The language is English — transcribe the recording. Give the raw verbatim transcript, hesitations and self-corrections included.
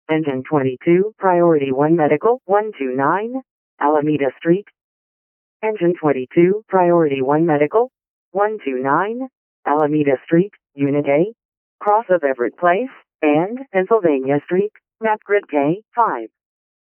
Engine twenty-two, Priority one Medical, one two nine, Alameda Street. Engine twenty-two, Priority one Medical, one two nine, Alameda Street, Unit A, cross of Everett Place, and Pennsylvania Street, map grid K five.